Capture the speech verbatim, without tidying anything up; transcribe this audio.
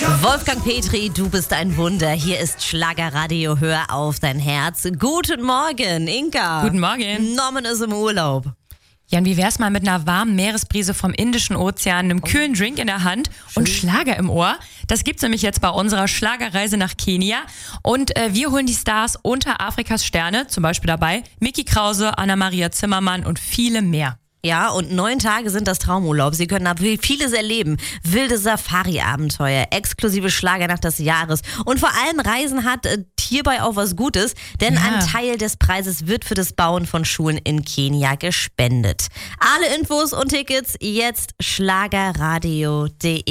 Wolfgang Petri, du bist ein Wunder. Hier ist Schlagerradio, hör auf dein Herz. Guten Morgen, Inka. Guten Morgen. Norman ist im Urlaub. Jan, wie wär's mal mit einer warmen Meeresbrise vom Indischen Ozean, einem kühlen Drink in der Hand und Schlager im Ohr? Das gibt's nämlich jetzt bei unserer Schlagerreise nach Kenia. Und äh, wir holen die Stars unter Afrikas Sterne, zum Beispiel dabei Micky Krause, Anna-Maria Zimmermann und viele mehr. Ja, und neun Tage sind das Traumurlaub. Sie können ab vieles erleben. Wilde Safari-Abenteuer, exklusive Schlagernacht des Jahres. Und vor allem Reisen hat äh, hierbei auch was Gutes, denn Ja. ein Teil des Preises wird für das Bauen von Schulen in Kenia gespendet. Alle Infos und Tickets jetzt schlagerradio punkt de.